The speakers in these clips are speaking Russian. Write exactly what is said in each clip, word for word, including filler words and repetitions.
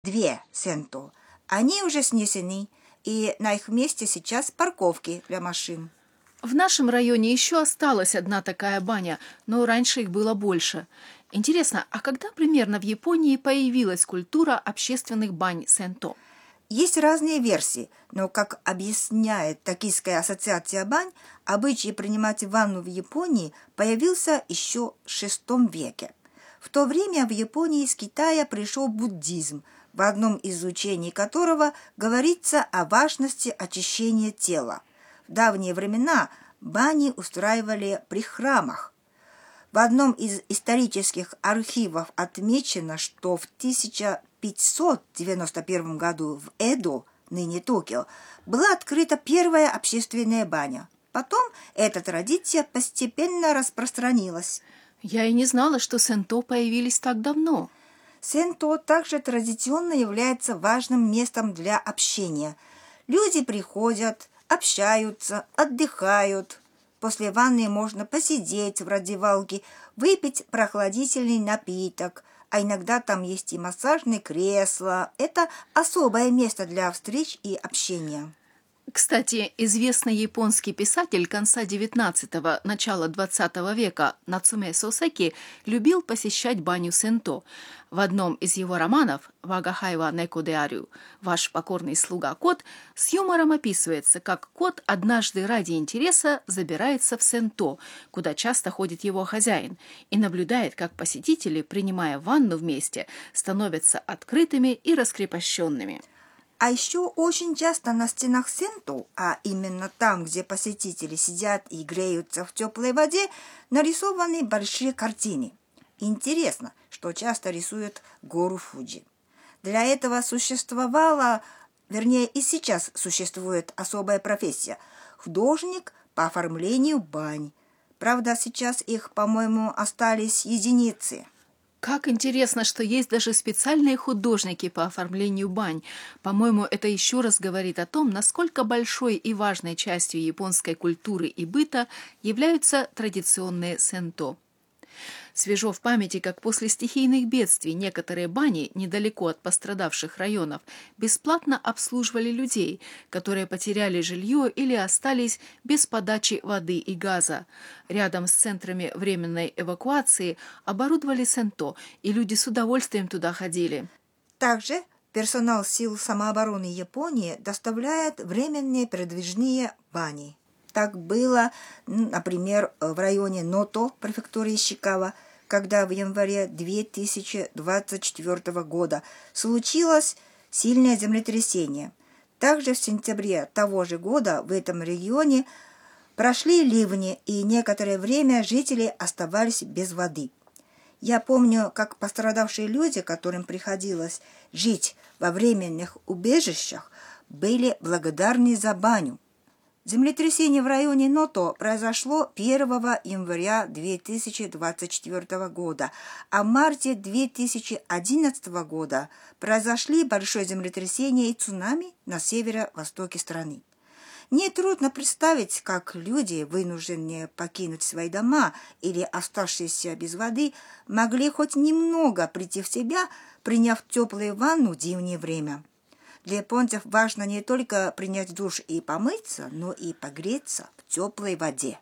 две сенто. Они уже снесены, и на их месте сейчас парковки для машин. В нашем районе еще осталась одна такая баня, но раньше их было больше. Интересно, а когда примерно в Японии появилась культура общественных бань сенто? Есть разные версии, но, как объясняет Токийская ассоциация бань, обычай принимать ванну в Японии появился еще в шестом веке. В то время в Японии из Китая пришел буддизм, в одном из учений которого говорится о важности очищения тела. В давние времена бани устраивали при храмах. В одном из исторических архивов отмечено, что в тысяча пятьсот девяносто первом году в Эдо, ныне Токио, была открыта первая общественная баня. Потом эта традиция постепенно распространилась. Я и не знала, что сенто появились так давно. Сенто также традиционно является важным местом для общения. Люди приходят, общаются, отдыхают. После ванны можно посидеть в раздевалке, выпить прохладительный напиток, а иногда там есть и массажные кресла. Это особое место для встреч и общения. Кстати, известный японский писатель конца девятнадцатого – начала двадцатого века Нацуме Сосеки любил посещать баню сенто. В одном из его романов «Вагахай ва неко де арю» «Ваш покорный слуга кот» с юмором описывается, как кот однажды ради интереса забирается в сенто, куда часто ходит его хозяин, и наблюдает, как посетители, принимая ванну вместе, становятся открытыми и раскрепощенными. А еще очень часто на стенах сенто, а именно там, где посетители сидят и греются в теплой воде, нарисованы большие картины. Интересно, что часто рисуют гору Фудзи. Для этого существовала, вернее и сейчас существует особая профессия – художник по оформлению бань. Правда, сейчас их, по-моему, остались единицы. Как интересно, что есть даже специальные художники по оформлению бань. По-моему, это еще раз говорит о том, насколько большой и важной частью японской культуры и быта являются традиционные сенто. Свежо в памяти, как после стихийных бедствий некоторые бани недалеко от пострадавших районов бесплатно обслуживали людей, которые потеряли жилье или остались без подачи воды и газа. Рядом с центрами временной эвакуации оборудовали сенто, и люди с удовольствием туда ходили. Также персонал сил самообороны Японии доставляет временные передвижные бани. Так было, например, в районе Ното, префектуры Ишикава, когда в январе две тысячи двадцать четвёртого года случилось сильное землетрясение. Также в сентябре того же года в этом регионе прошли ливни, и некоторое время жители оставались без воды. Я помню, как пострадавшие люди, которым приходилось жить во временных убежищах, были благодарны за баню. Землетрясение в районе Ното произошло первого января две тысячи двадцать четвёртого года, а в марте две тысячи одиннадцатого года произошли большое землетрясение и цунами на северо-востоке страны. Нетрудно представить, как люди, вынужденные покинуть свои дома или оставшиеся без воды, могли хоть немного прийти в себя, приняв теплую ванну в зимнее время. Для японцев важно не только принять душ и помыться, но и погреться в теплой воде.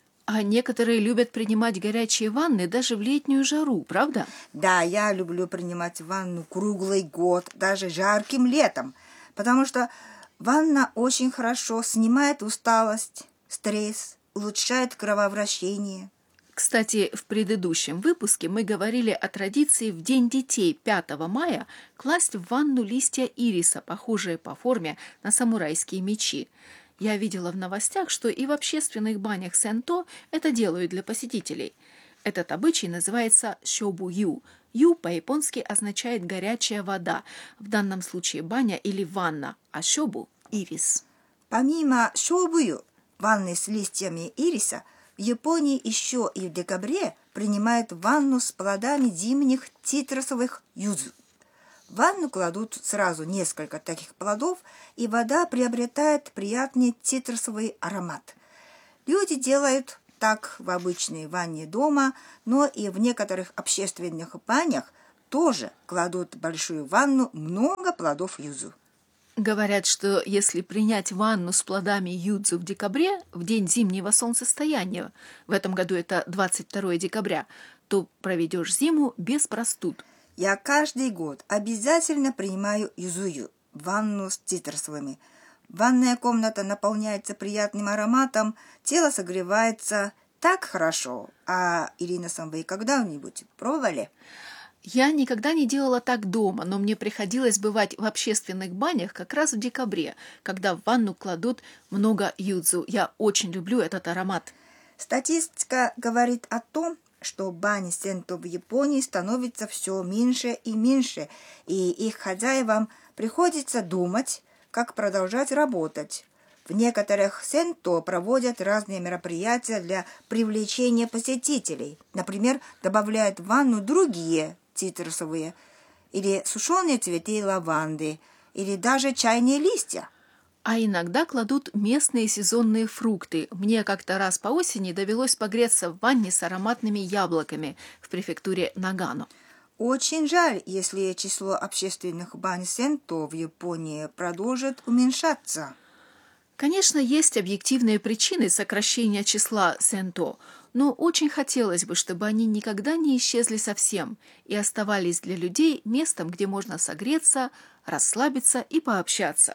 А некоторые любят принимать горячие ванны даже в летнюю жару, правда? Да, я люблю принимать ванну круглый год, даже жарким летом, потому что ванна очень хорошо снимает усталость, стресс, улучшает кровообращение. Кстати, в предыдущем выпуске мы говорили о традиции в День детей пятого мая класть в ванну листья ириса, похожие по форме на самурайские мечи. Я видела в новостях, что и в общественных банях сенто это делают для посетителей. Этот обычай называется сёбу-ю. Ю по-японски означает «горячая вода», в данном случае баня или ванна, а сёбу – ирис. Помимо сёбу-ю, ванны с листьями ириса, в Японии еще и в декабре принимают ванну с плодами зимних цитрусовых юзу. В ванну кладут сразу несколько таких плодов, и вода приобретает приятный цитрусовый аромат. Люди делают так в обычной ванне дома, но и в некоторых общественных банях тоже кладут в большую ванну много плодов юзу. Говорят, что если принять ванну с плодами юдзу в декабре, в день зимнего солнцестояния, в этом году это двадцать второго декабря, то проведешь зиму без простуд. Я каждый год обязательно принимаю юзую, ванну с цитрусовыми. Ванная комната наполняется приятным ароматом, тело согревается так хорошо. А, Ирина-сан, вы когда-нибудь пробовали? Я никогда не делала так дома, но мне приходилось бывать в общественных банях как раз в декабре, когда в ванну кладут много юдзу. Я очень люблю этот аромат. Статистика говорит о том, что бани сенто в Японии становится все меньше и меньше, и их хозяевам приходится думать, как продолжать работать. В некоторых сенто проводят разные мероприятия для привлечения посетителей. Например, добавляют в ванну другие цитрусовые, или сушеные цветы лаванды, или даже чайные листья. А иногда кладут местные сезонные фрукты. Мне как-то раз по осени довелось погреться в ванне с ароматными яблоками в префектуре Нагано. Очень жаль, если число общественных бань сенто в Японии продолжит уменьшаться. Конечно, есть объективные причины сокращения числа сенто, но очень хотелось бы, чтобы они никогда не исчезли совсем и оставались для людей местом, где можно согреться, расслабиться и пообщаться.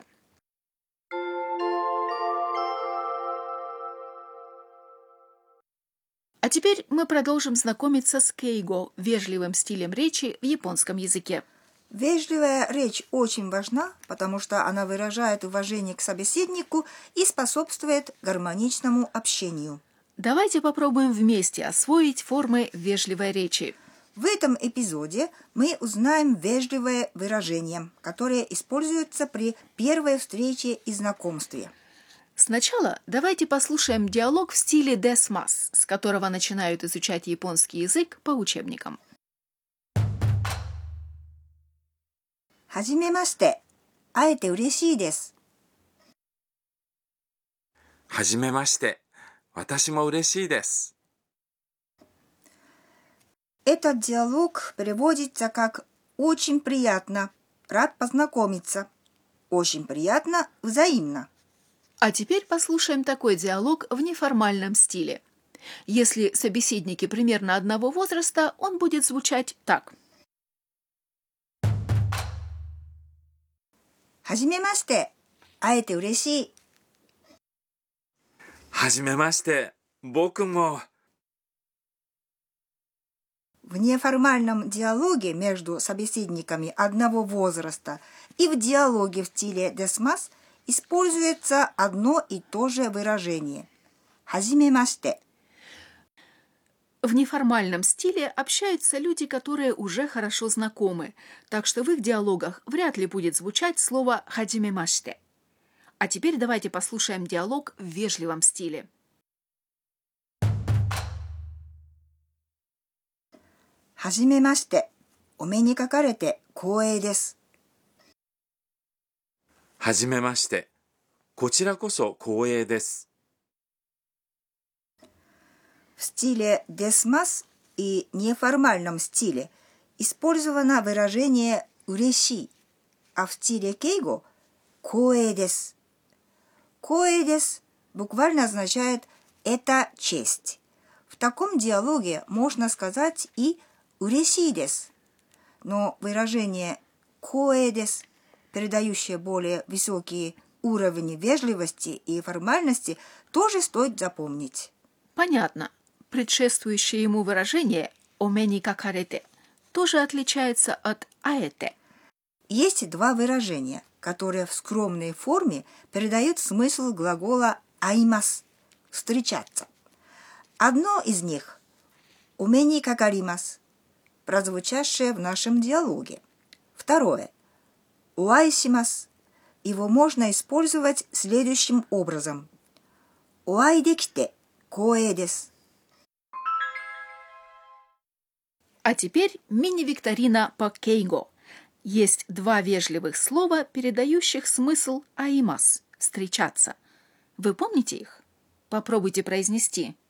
А теперь мы продолжим знакомиться с кейго, вежливым стилем речи в японском языке. Вежливая речь очень важна, потому что она выражает уважение к собеседнику и способствует гармоничному общению. Давайте попробуем вместе освоить формы вежливой речи. В этом эпизоде мы узнаем вежливое выражение, которое используется при первой встрече и знакомстве. Сначала давайте послушаем диалог в стиле десмас, с которого начинают изучать японский язык по учебникам. はじめまして。会えて嬉しいです。 はじめまして。私も嬉しいです。 Этот диалог переводится как «очень приятно», «рад познакомиться», «очень приятно», «взаимно». А теперь послушаем такой диалог в неформальном стиле. Если собеседники примерно одного возраста, он будет звучать так. はじめまして。会えて嬉しい。 はじめまして。僕も。 В неформальном диалоге между собеседниками одного возраста и в диалоге в стиле десмас используется одно и то же выражение. はじめまして。 В неформальном стиле общаются люди, которые уже хорошо знакомы, так что в их диалогах вряд ли будет звучать слово «хадзимемашите». А теперь давайте послушаем диалог в вежливом стиле. はじめまして。お目にかかれて光栄です。 はじめまして。こちらこそ光栄です。 В стиле десмас и неформальном стиле использовано выражение «嬉しい», а в стиле кейго – «光栄です». «光栄です» буквально означает «это честь». В таком диалоге можно сказать и «嬉しいです». Но выражение «光栄です», передающее более высокие уровни вежливости и формальности, тоже стоит запомнить. Понятно. Предшествующее ему выражение «омени какарете» тоже отличается от «аэте». Есть два выражения, которые в скромной форме передают смысл глагола «аимас» – «встречаться». Одно из них – «омени какаримас», прозвучавшее в нашем диалоге. Второе – «уайсимас». Его можно использовать следующим образом. «Уайдеките коэ дес». А теперь мини-викторина по кейго. Есть два вежливых слова, передающих смысл «аимас» – «встречаться». Вы помните их? Попробуйте произнести.